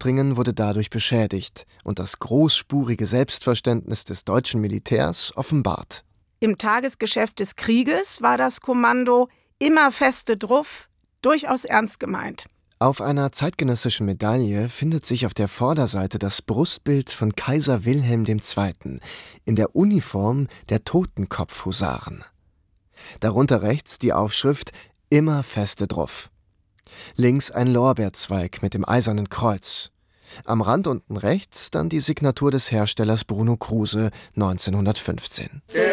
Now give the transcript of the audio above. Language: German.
vordringen wurde dadurch beschädigt und das großspurige Selbstverständnis des deutschen Militärs offenbart. Im Tagesgeschäft des Krieges war das Kommando immer feste Druff durchaus ernst gemeint. Auf einer zeitgenössischen Medaille findet sich auf der Vorderseite das Brustbild von Kaiser Wilhelm II. In der Uniform der Totenkopfhusaren. Darunter rechts die Aufschrift »Immer feste Druff«. Links ein Lorbeerzweig mit dem Eisernen Kreuz. Am Rand unten rechts dann die Signatur des Herstellers Bruno Kruse 1915.